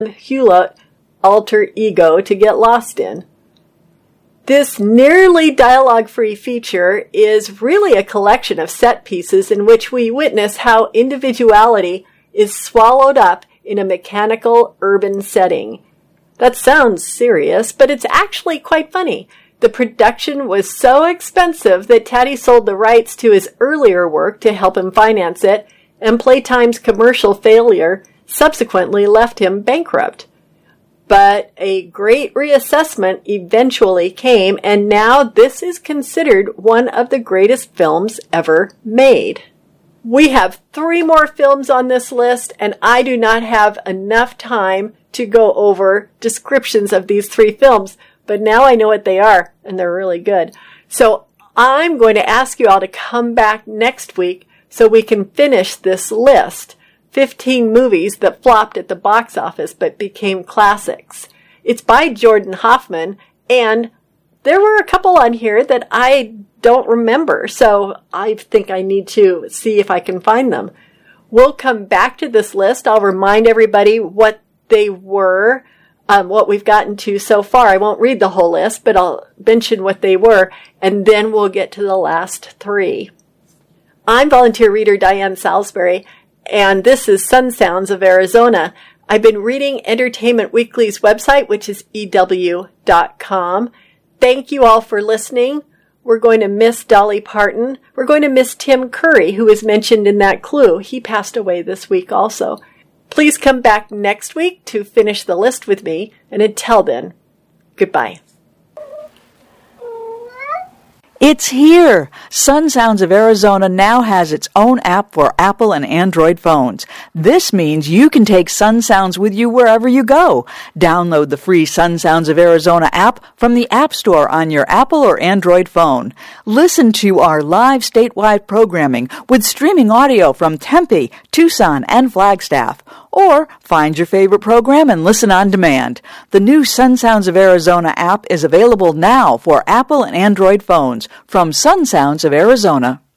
Hulot alter ego to get lost in. This nearly dialogue-free feature is really a collection of set pieces in which we witness how individuality is swallowed up in a mechanical urban setting. That sounds serious, but it's actually quite funny. The production was so expensive that Taddy sold the rights to his earlier work to help him finance it, and Playtime's commercial failure subsequently left him bankrupt. But a great reassessment eventually came, and now this is considered one of the greatest films ever made. We have 3 more films on this list, and I do not have enough time to go over descriptions of these 3 films, but now I know what they are, and they're really good. So I'm going to ask you all to come back next week so we can finish this list. 15 movies that flopped at the box office but became classics. It's by Jordan Hoffman, and there were a couple on here that I don't remember, so I think I need to see if I can find them. We'll come back to this list. I'll remind everybody what they were, what we've gotten to so far. I won't read the whole list, but I'll mention what they were, and then we'll get to the last 3. I'm volunteer reader Diane Salisbury, and this is Sun Sounds of Arizona. I've been reading Entertainment Weekly's website, which is EW.com. Thank you all for listening. We're going to miss Dolly Parton. We're going to miss Tim Curry, who is mentioned in that clue. He passed away this week also. Please come back next week to finish the list with me, and until then, goodbye. It's here! Sun Sounds of Arizona now has its own app for Apple and Android phones. This means you can take Sun Sounds with you wherever you go. Download the free Sun Sounds of Arizona app from the App Store on your Apple or Android phone. Listen to our live statewide programming with streaming audio from Tempe, Tucson, and Flagstaff. Or find your favorite program and listen on demand. The new Sun Sounds of Arizona app is available now for Apple and Android phones from Sun Sounds of Arizona.